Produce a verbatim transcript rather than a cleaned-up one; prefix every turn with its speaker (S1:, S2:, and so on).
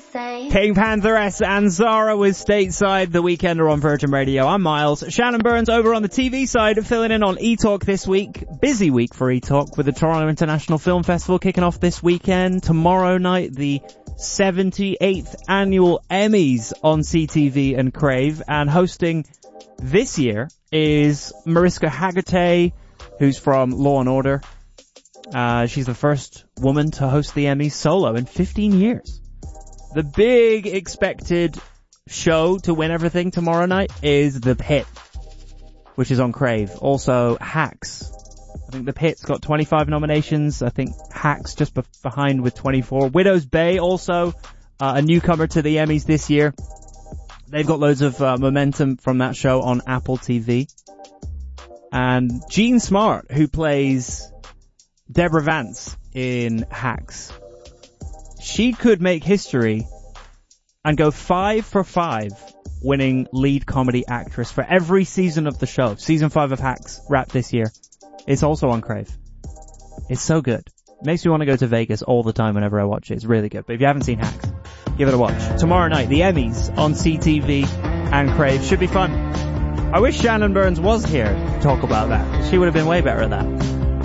S1: King Pantheress and Zara with Stateside, The Weekender on Virgin Radio. I'm Miles. Shannon Burns over on the T V side, filling in on eTalk this week. Busy week for eTalk with the Toronto International Film Festival kicking off this weekend. Tomorrow night, the seventy-eighth annual Emmys on C T V and Crave. And hosting this year is Mariska Hargitay, who's from Law and Order. Uh, she's the first woman to host the Emmys solo in fifteen years. The big expected show to win everything tomorrow night is The Pit, which is on Crave. Also, Hacks. I think The Pit's got twenty-five nominations. I think Hacks just be- behind with twenty-four. Widow's Bay, also uh, a newcomer to the Emmys this year. They've got loads of uh, momentum from that show on Apple T V. And Jean Smart, who plays Deborah Vance in Hacks, she could make history and go five for five winning lead comedy actress for every season of the show. Season five of Hacks wrapped this year. It's also on Crave. It's so good. Makes me want to go to Vegas all the time whenever I watch it. It's really good. But if you haven't seen Hacks, give it a watch. Tomorrow night, the Emmys on C T V and Crave. Should be fun. I wish Shannon Burns was here to talk about that. She would have been way better at that.